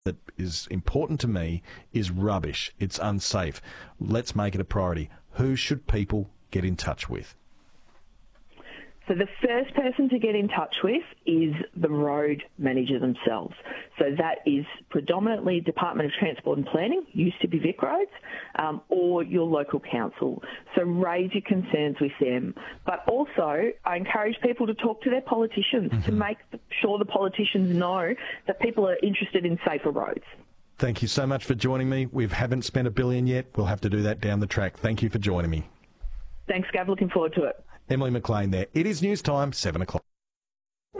that is important to me is rubbish. It's unsafe. Let's make it a priority. Who should people get in touch with? So the first person to get in touch with is the road manager themselves. So that is predominantly Department of Transport and Planning, used to be Vic Roads, or your local council. So raise your concerns with them. But also, I encourage people to talk to their politicians to make sure the politicians know that people are interested in safer roads. Thank you so much for joining me. We haven't spent $1 billion yet. We'll have to do that down the track. Thank you for joining me. Thanks, Gav. Looking forward to it. Emily McLean there. It is news time, 7 o'clock.